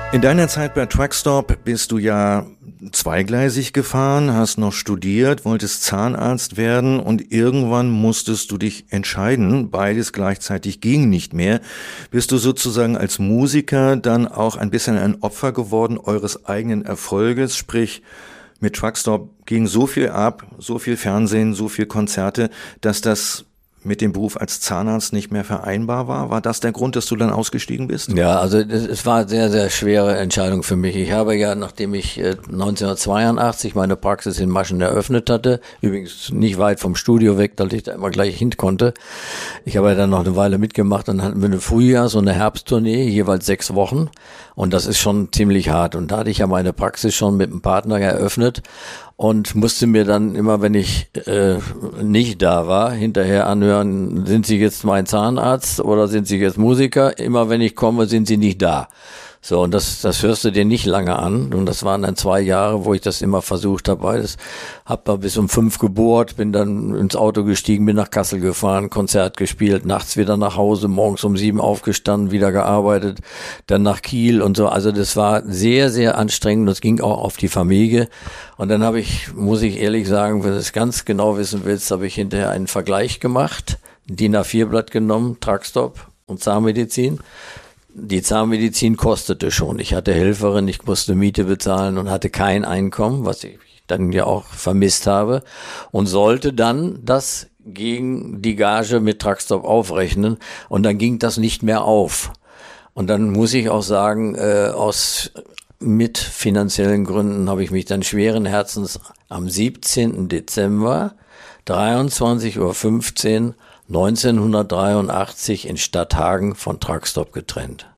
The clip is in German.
In deiner Zeit bei Truckstop bist du ja zweigleisig gefahren, hast noch studiert, wolltest Zahnarzt werden und irgendwann musstest du dich entscheiden. Beides gleichzeitig ging nicht mehr. Bist du sozusagen als Musiker dann auch ein bisschen ein Opfer geworden eures eigenen Erfolges? Sprich, mit Truckstop ging so viel ab, so viel Fernsehen, so viel Konzerte, dass das mit dem Beruf als Zahnarzt nicht mehr vereinbar war? War das der Grund, dass du dann ausgestiegen bist? Ja, also es war eine sehr, sehr schwere Entscheidung für mich. Ich habe ja, nachdem ich 1982 meine Praxis in Maschen eröffnet hatte, übrigens nicht weit vom Studio weg, dass ich da immer gleich hin konnte. Ich habe ja dann noch eine Weile mitgemacht, dann hatten wir eine Frühjahrs- und eine Herbsttournee, jeweils 6 Wochen. Und das ist schon ziemlich hart. Und da hatte ich ja meine Praxis schon mit einem Partner eröffnet und musste mir dann immer, wenn ich nicht da war, hinterher anhören, sind Sie jetzt mein Zahnarzt oder sind Sie jetzt Musiker? Immer wenn ich komme, sind Sie nicht da. So, und das hörst du dir nicht lange an. Und das waren dann 2 Jahre, wo ich das immer versucht habe. Hab da bis um 5 gebohrt, bin dann ins Auto gestiegen, bin nach Kassel gefahren, Konzert gespielt, nachts wieder nach Hause, morgens um 7 aufgestanden, wieder gearbeitet, dann nach Kiel und so. Also das war sehr, sehr anstrengend. Das ging auch auf die Familie. Und dann muss ich ehrlich sagen, wenn du es ganz genau wissen willst, habe ich hinterher einen Vergleich gemacht, DIN A4-Blatt genommen, Truckstop und Zahnmedizin. Die Zahnmedizin kostete schon. Ich hatte Helferin, ich musste Miete bezahlen und hatte kein Einkommen, was ich dann ja auch vermisst habe, und sollte dann das gegen die Gage mit Truckstop aufrechnen, und dann ging das nicht mehr auf. Und dann muss ich auch sagen, mit finanziellen Gründen habe ich mich dann schweren Herzens am 17. Dezember 23:15 Uhr 1983 in Stadthagen von Truckstop getrennt.